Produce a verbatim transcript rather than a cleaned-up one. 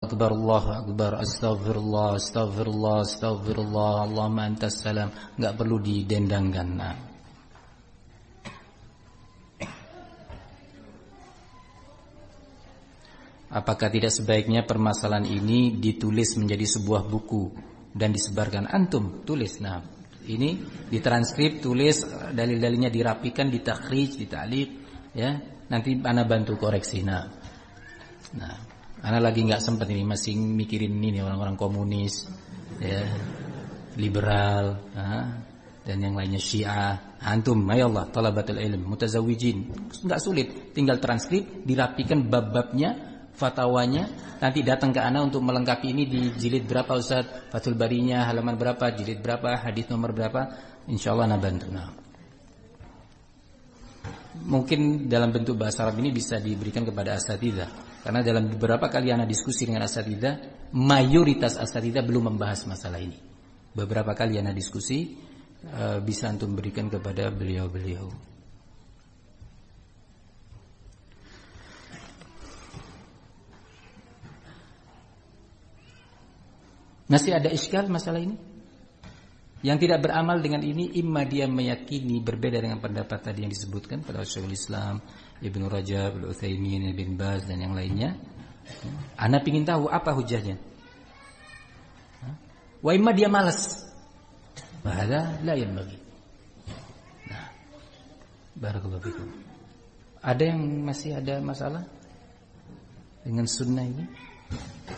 Akbar, Allahu Akbar, Astaghfirullah, Astaghfirullah, Astaghfirullah, Allahumma antas salam. Enggak perlu didendangkan. Nah. Apakah tidak sebaiknya permasalahan ini ditulis menjadi sebuah buku dan disebarkan? Antum tulis. Nah, ini ditranskrip, tulis, dalil-dalilnya dirapikan, ditakhrij, dita'liq, ya. Nanti ana bantu koreksi. Nah. Nah, ana lagi enggak sempat ini, masih mikirin ini orang-orang komunis, ya. Liberal, ha? Dan yang lainnya Syiah. Antum, mayallah, talabatul ilm, mutazawwijin. Enggak sulit, tinggal transkrip, dirapikan bab-babnya, fatwanya, nanti datang ke ana untuk melengkapi ini di jilid berapa Ustaz, Fathul Barinya halaman berapa, jilid berapa, hadis nomor berapa, insyaallah ana bantu. Nah. Mungkin dalam bentuk bahasa Arab ini bisa diberikan kepada asatidzah, karena dalam beberapa kali ana diskusi dengan asatidzah, mayoritas asatidzah belum membahas masalah ini. Beberapa kali ana diskusi, uh, bisa antum berikan kepada beliau-beliau. Masih ada iskal masalah ini? Yang tidak beramal dengan ini, imma dia meyakini berbeda dengan pendapat tadi yang disebutkan pada Syekhul Islam, Ibnu Rajab, Al-Utsaimin, Ibn Baz dan yang lainnya. Ana ingin tahu apa hujahnya. Wa imma dia malas. Bahada la yanbaghi. Nah, barakallahu fikum. Ada yang masih ada masalah dengan sunnah ini?